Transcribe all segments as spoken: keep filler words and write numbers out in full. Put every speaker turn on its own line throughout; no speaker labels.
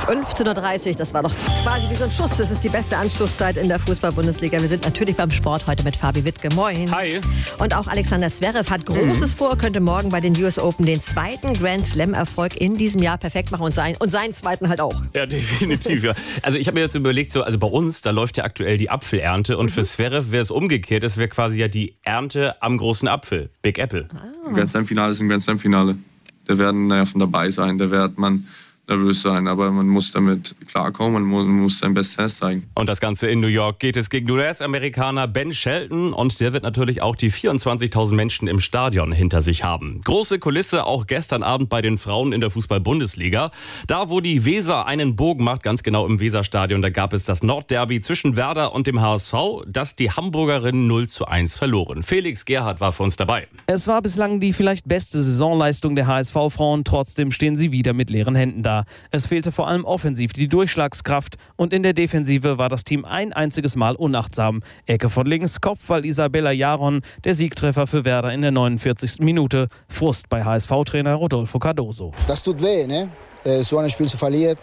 fünfzehn Uhr dreißig, das war doch quasi wie so ein Schuss. Das ist die beste Anschlusszeit in der Fußball-Bundesliga. Wir sind natürlich beim Sport heute mit Fabi Wittke. Moin.
Hi.
Und auch Alexander Zverev hat Großes mhm. vor, könnte morgen bei den U S Open den zweiten Grand Slam-Erfolg in diesem Jahr perfekt machen und, sein, und seinen zweiten halt auch.
Ja, definitiv. Ja. Also ich habe mir jetzt überlegt, so, also bei uns, da läuft ja aktuell die Apfelernte und mhm. für Zverev wäre es umgekehrt. Das wäre quasi ja die Ernte am großen Apfel, Big Apple.
Ah. Ein Grand Slam-Finale ist ein Grand Slam-Finale. Da werden naja, von dabei sein, da wird man nervös sein, aber man muss damit klarkommen, man muss, man muss sein Bestes zeigen.
Und das Ganze in New York geht es gegen U S-Amerikaner Ben Shelton und der wird natürlich auch die vierundzwanzigtausend Menschen im Stadion hinter sich haben. Große Kulisse auch gestern Abend bei den Frauen in der Fußball-Bundesliga. Da, wo die Weser einen Bogen macht, ganz genau im Weserstadion, da gab es das Nordderby zwischen Werder und dem H S V, das die Hamburgerinnen null zu eins verloren. Felix Gerhardt war für uns dabei.
Es war bislang die vielleicht beste Saisonleistung der H S V-Frauen, trotzdem stehen sie wieder mit leeren Händen da. Es fehlte vor allem offensiv die Durchschlagskraft und in der Defensive war das Team ein einziges Mal unachtsam. Ecke von links, Kopfball Isabella Jaron, der Siegtreffer für Werder in der neunundvierzigsten Minute. Frust bei H S V-Trainer Rodolfo Cardoso.
Das tut weh, ne? So ein Spiel zu verlieren.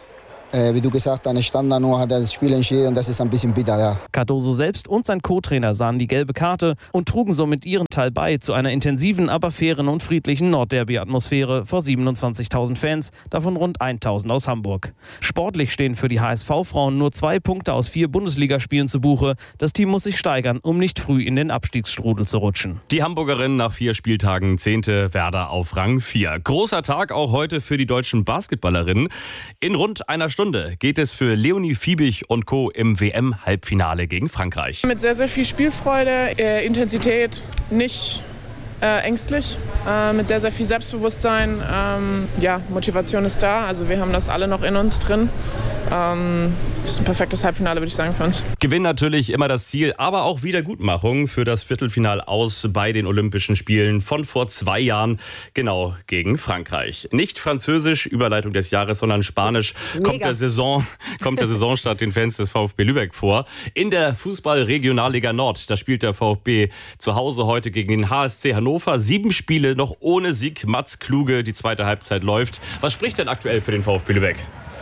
Äh, wie du gesagt hast, eine Standard nur hat das Spiel entschieden und das ist ein bisschen bitter, ja.
Cardoso selbst und sein Co-Trainer sahen die gelbe Karte und trugen somit ihren Teil bei zu einer intensiven, aber fairen und friedlichen Nordderby-Atmosphäre vor siebenundzwanzigtausend Fans, davon rund tausend aus Hamburg. Sportlich stehen für die H S V-Frauen nur zwei Punkte aus vier Bundesligaspielen zu Buche. Das Team muss sich steigern, um nicht früh in den Abstiegsstrudel zu rutschen.
Die Hamburgerinnen nach vier Spieltagen zehnte, Werder auf Rang vier. Großer Tag auch heute für die deutschen Basketballerinnen. In rund einer Stunde geht es für Leonie Fiebig und Co. im W M-Halbfinale gegen Frankreich.
Mit sehr, sehr viel Spielfreude, äh, Intensität, nicht äh, ängstlich, äh, mit sehr, sehr viel Selbstbewusstsein. Ähm, ja, Motivation ist da, also wir haben das alle noch in uns drin. Ähm, das ist ein perfektes Halbfinale, würde ich sagen, für uns.
Gewinn natürlich immer das Ziel, aber auch Wiedergutmachung für das Viertelfinal aus bei den Olympischen Spielen von vor zwei Jahren, genau gegen Frankreich. Nicht Französisch, Überleitung des Jahres, sondern Spanisch kommt der, Saison, kommt der Saisonstart den Fans des VfB Lübeck vor. In der Fußball-Regionalliga Nord, da spielt der VfB zu Hause heute gegen den H S C Hannover. Sieben Spiele noch ohne Sieg. Mats Kluge, die zweite Halbzeit läuft. Was spricht denn aktuell für den VfB Lübeck?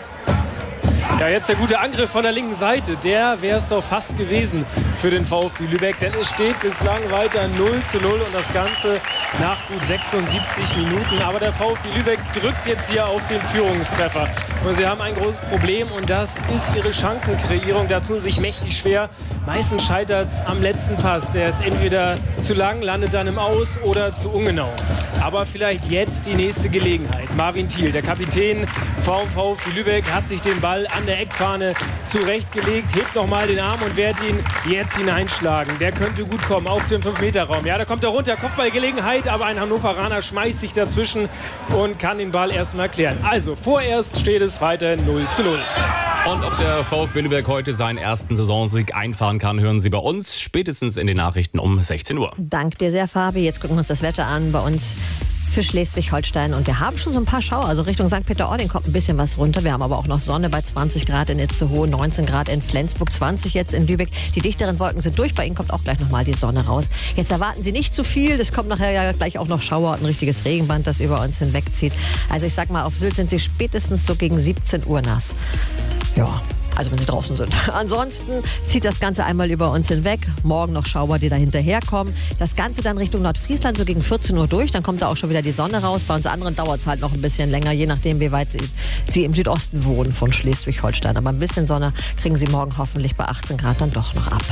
Ja, jetzt der gute Angriff von der linken Seite. Der wäre es doch fast gewesen für den VfB Lübeck. Denn es steht bislang weiter null zu null und das Ganze nach gut sechsundsiebzig Minuten. Aber der VfB Lübeck drückt jetzt hier auf den Führungstreffer. Und sie haben ein großes Problem und das ist ihre Chancenkreierung. Da tun sie sich mächtig schwer. Meistens scheitert es am letzten Pass. Der ist entweder zu lang, landet dann im Aus oder zu ungenau. Aber vielleicht jetzt die nächste Gelegenheit. Marvin Thiel, der Kapitän vom VfB Lübeck, hat sich den Ball an der Eckfahne zurechtgelegt, hebt nochmal den Arm und wird ihn jetzt hineinschlagen. Der könnte gut kommen auf den fünf Meter Raum. Ja, da kommt er runter, Kopfballgelegenheit, aber ein Hannoveraner schmeißt sich dazwischen und kann den Ball erstmal klären. Also vorerst steht es weiter null zu null.
Und ob der VfB Lübeck heute seinen ersten Saisonsieg einfahren kann, hören Sie bei uns spätestens in den Nachrichten um sechzehn Uhr.
Dank dir sehr, Fabi. Jetzt gucken wir uns das Wetter an bei uns für Schleswig-Holstein. Und wir haben schon so ein paar Schauer. Also Richtung Sankt Peter-Ording kommt ein bisschen was runter. Wir haben aber auch noch Sonne bei zwanzig Grad in Itzehoe, neunzehn Grad in Flensburg, zwanzig jetzt in Lübeck. Die dichteren Wolken sind durch. Bei Ihnen kommt auch gleich nochmal die Sonne raus. Jetzt erwarten Sie nicht zu viel. Das kommt nachher ja gleich auch noch Schauer und ein richtiges Regenband, das über uns hinwegzieht. Also ich sag mal, auf Sylt sind Sie spätestens so gegen siebzehn Uhr nass. Ja. Also wenn Sie draußen sind. Ansonsten zieht das Ganze einmal über uns hinweg. Morgen noch Schauer, die da hinterherkommen. Das Ganze dann Richtung Nordfriesland so gegen vierzehn Uhr durch. Dann kommt da auch schon wieder die Sonne raus. Bei uns anderen dauert es halt noch ein bisschen länger, je nachdem, wie weit Sie, Sie im Südosten wohnen von Schleswig-Holstein. Aber ein bisschen Sonne kriegen Sie morgen hoffentlich bei achtzehn Grad dann doch noch ab.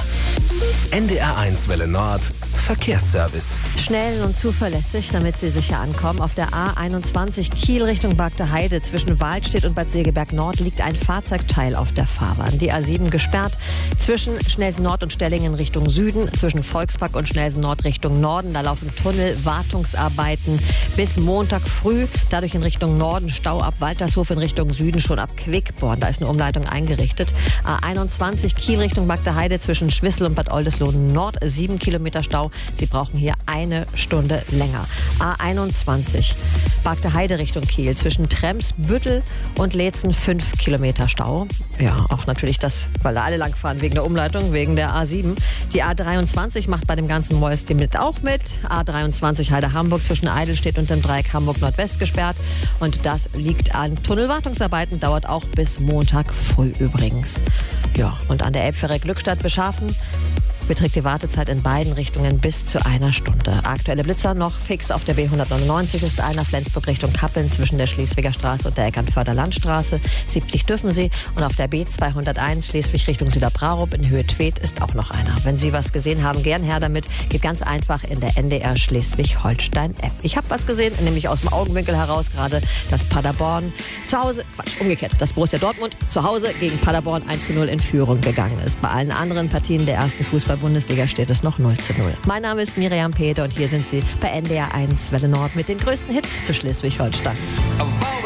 N D R eins Welle Nord Verkehrsservice.
Schnell und zuverlässig, damit Sie sicher ankommen. Auf der A einundzwanzig Kiel Richtung Bagde Heide zwischen Wahlstedt und Bad Segeberg Nord liegt ein Fahrzeugteil auf der Fahrbahn. Die A sieben gesperrt zwischen Schnelsen Nord und Stellingen Richtung Süden, zwischen Volkspark und Schnelsen Nord Richtung Norden. Da laufen Tunnelwartungsarbeiten bis Montag früh. Dadurch in Richtung Norden Stau ab Waltershof, in Richtung Süden schon ab Quickborn. Da ist eine Umleitung eingerichtet. A einundzwanzig Kiel Richtung Bagde Heide zwischen Schwissel und Bad Oldesloe Nord sieben Kilometer Stau. Sie brauchen hier eine Stunde länger. A einundzwanzig, Bargte Heide Richtung Kiel. Zwischen Trems, Büttel und Leetzen fünf Kilometer Stau. Ja, auch natürlich das, weil da alle langfahren wegen der Umleitung, wegen der A sieben. Die A dreiundzwanzig macht bei dem ganzen Mäuschen mit auch mit. A dreiundzwanzig Heide-Hamburg zwischen Eidelstedt und dem Dreieck Hamburg-Nordwest gesperrt. Und das liegt an Tunnelwartungsarbeiten, dauert auch bis Montag früh übrigens. Ja, und an der Elbfähre Glückstadt-Beschafen beträgt die Wartezeit in beiden Richtungen bis zu einer Stunde. Aktuelle Blitzer noch fix auf der B hundertneunundneunzig ist einer Flensburg Richtung Kappeln zwischen der Schleswiger Straße und der Eckernförder Landstraße. siebzig dürfen Sie. Und auf der B zweihunderteins Schleswig Richtung Süderbrarup in Höhe Tweed ist auch noch einer. Wenn Sie was gesehen haben, gern her damit. Geht ganz einfach in der N D R Schleswig-Holstein-App. Ich habe was gesehen, nämlich aus dem Augenwinkel heraus gerade, dass Paderborn zu Hause, Quatsch, umgekehrt, dass Borussia Dortmund zu Hause gegen Paderborn eins zu null in Führung gegangen ist. Bei allen anderen Partien der ersten Fußball Bundesliga steht es noch null zu null. Mein Name ist Miriam Peter und hier sind Sie bei N D R eins Welle Nord mit den größten Hits für Schleswig-Holstein.